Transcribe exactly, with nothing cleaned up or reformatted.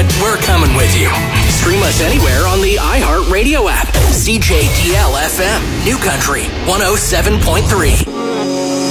but we're coming with you. Stream us anywhere on the iHeartRadio app. C J D L F M, New Country, one oh seven point three.